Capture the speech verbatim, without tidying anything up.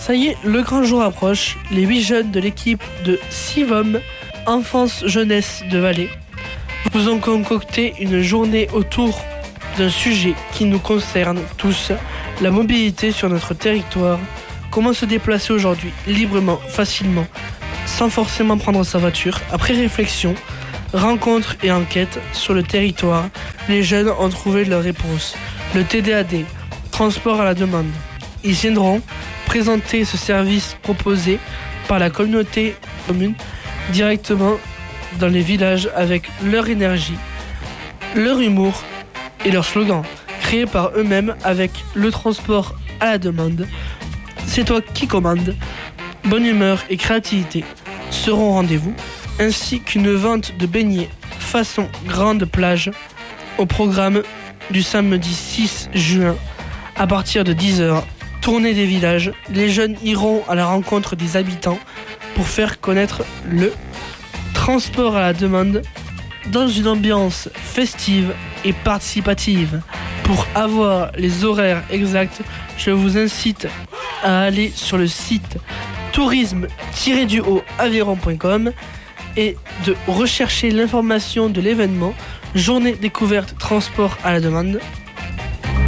Ça y est, le grand jour approche. Les huit jeunes de l'équipe de Sivom, Enfance Jeunesse de Valais, vous ont concocté une journée autour d'un sujet qui nous concerne tous, la mobilité sur notre territoire. Comment se déplacer aujourd'hui, librement, facilement, sans forcément prendre sa voiture. Après réflexion, rencontre et enquête sur le territoire, les jeunes ont trouvé leur réponse. Le T D A D, transport à la demande. Ils viendront présenter ce service proposé par la communauté commune directement dans les villages avec leur énergie, leur humour et leur slogan, créés par eux-mêmes avec le transport à la demande. C'est toi qui commandes. Bonne humeur et créativité seront au rendez-vous, ainsi qu'une vente de beignets façon grande plage au programme du samedi six juin à partir de dix heures. Tournée des villages, les jeunes iront à la rencontre des habitants pour faire connaître le transport à la demande dans une ambiance festive et participative. Pour avoir les horaires exacts, je vous incite à aller sur le site tourisme tiret du haut aveyron point com et de rechercher l'information de l'événement Journée découverte transport à la demande